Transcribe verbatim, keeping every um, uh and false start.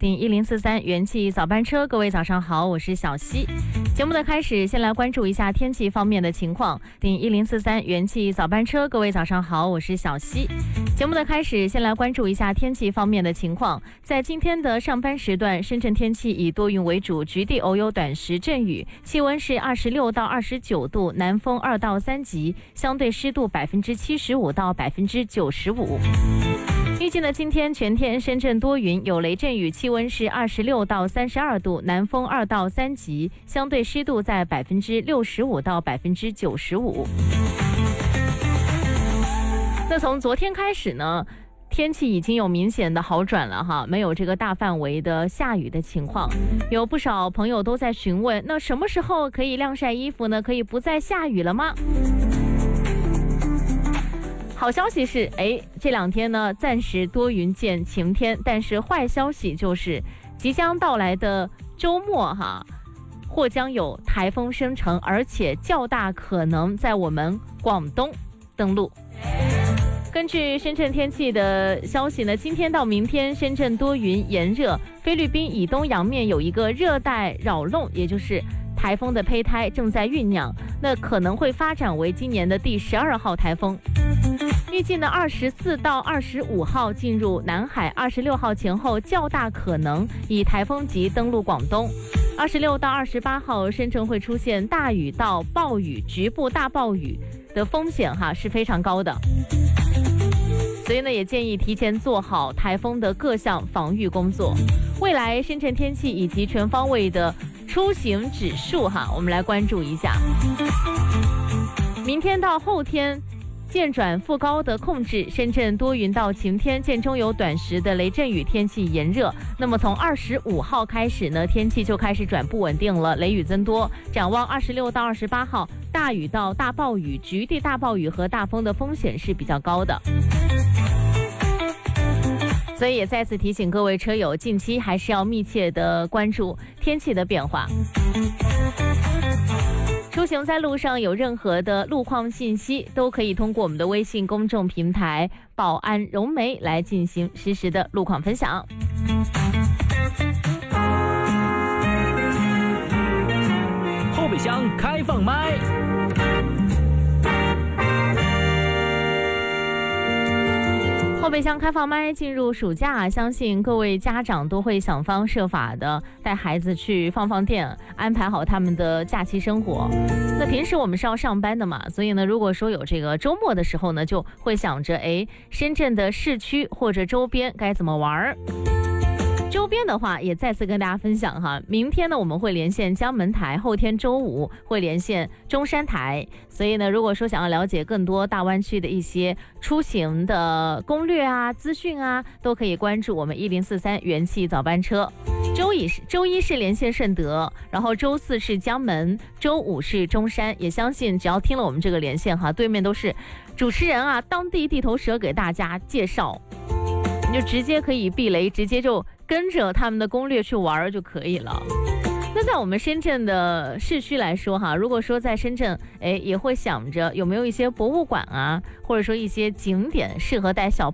第一零四三元气早班车，各位早上好，我是小溪。节目的开始，先来关注一下天气方面的情况。第一零四三元气早班车，各位早上好，我是小溪。节目的开始，先来关注一下天气方面的情况。在今天的上班时段，深圳天气以多云为主，局地偶有短时阵雨，气温是二十六到二十九度，南风二到三级，相对湿度百分之七十五到百分之九十五。预计呢，今天全天深圳多云，有雷阵雨，气温是二十六到三十二度，南风二到三级，相对湿度在百分之六十五到百分之九十五。那从昨天开始呢，天气已经有明显的好转了哈，没有这个大范围的下雨的情况。有不少朋友都在询问，那什么时候可以晾晒衣服呢？可以不再下雨了吗？好消息是，哎，这两天呢暂时多云见晴天，但是坏消息就是即将到来的周末哈，或将有台风生成，而且较大可能在我们广东登陆。根据深圳天气的消息呢，今天到明天深圳多云炎热，菲律宾以东洋面有一个热带扰动，也就是台风的胚胎正在酝酿，那可能会发展为今年的第十二号台风。预计呢，二十四到二十五号进入南海，二十六号前后较大可能以台风级登陆广东。二十六到二十八号，深圳会出现大雨到暴雨，局部大暴雨的风险哈是非常高的。所以呢，也建议提前做好台风的各项防御工作。未来深圳天气以及全方位的出行指数哈，我们来关注一下。明天到后天渐转副高的控制，深圳多云到晴天，间中有短时的雷阵雨，天气炎热。那么从二十五号开始呢，天气就开始转不稳定了，雷雨增多。展望二十六到二十八号，大雨到大暴雨，局地大暴雨和大风的风险是比较高的。所以也再次提醒各位车友，近期还是要密切的关注天气的变化。出行在路上有任何的路况信息，都可以通过我们的微信公众平台宝安融媒来进行实时的路况分享。 后备箱开放麦。 后备箱开放麦，进入暑假，相信各位家长都会想方设法的带孩子去放放电，安排好他们的假期生活。那平时我们是要上班的嘛，所以呢，如果说有这个周末的时候呢，就会想着，哎，深圳的市区或者周边该怎么玩。周边的话也再次跟大家分享哈，明天呢我们会连线江门台，后天周五会连线中山台，所以呢如果说想要了解更多大湾区的一些出行的攻略啊资讯啊，都可以关注我们一零四三元气早班车。周一是周一是连线顺德，然后周四是江门，周五是中山。也相信只要听了我们这个连线哈，对面都是主持人啊，当地地头蛇给大家介绍，你就直接可以避雷，直接就跟着他们的攻略去玩就可以了。那在我们深圳的市区来说哈，如果说在深圳，哎，也会想着有没有一些博物馆啊，或者说一些景点适合带小